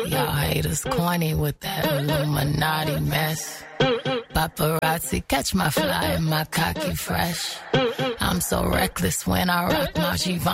Y'all haters corny with that Illuminati mess. Paparazzi catch my fly and my cocky fresh. I'm so reckless when I rock my Givenchy